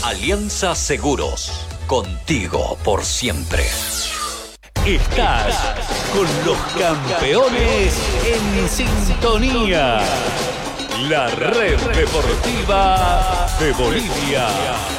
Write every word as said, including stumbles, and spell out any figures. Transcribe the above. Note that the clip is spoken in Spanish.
Alianza Seguros, contigo por siempre. Estás con los campeones en sintonía. La red deportiva de Bolivia.